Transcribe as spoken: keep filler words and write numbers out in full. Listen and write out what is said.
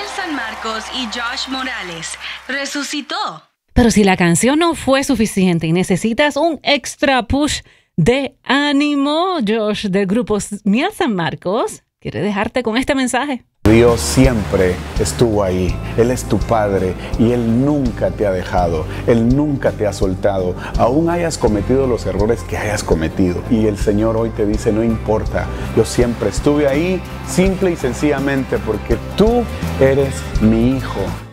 San Marcos y Josh Morales resucitó. Pero si la canción no fue suficiente y necesitas un extra push de ánimo, Josh del grupo Miel San Marcos quiere dejarte con este mensaje. Dios siempre estuvo ahí, Él es tu Padre y Él nunca te ha dejado, Él nunca te ha soltado, aún hayas cometido los errores que hayas cometido. Y el Señor hoy te dice, no importa, yo siempre estuve ahí, simple y sencillamente porque tú eres mi hijo.